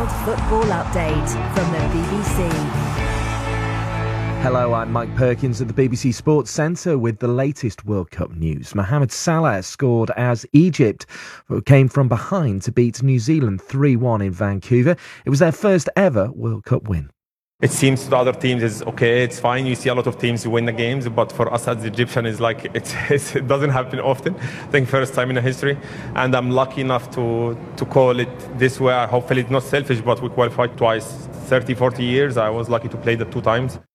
football update from the BBC. Hello, I'm Mike Perkins at the BBC Sports Centre with the latest World Cup news. Mohamed Salah scored as Egypt came from behind to beat New Zealand 3-1 in Vancouver. It was their first ever World Cup win. It seems to the other teams is okay, it's fine. You see a lot of teams win the games, but for us as Egyptian, it's like it doesn't happen often. I think first time in the history, and I'm lucky enough to call it this way. Hopefully it's not selfish, but we qualified twice, 30, 40 years. I was lucky to play the two times.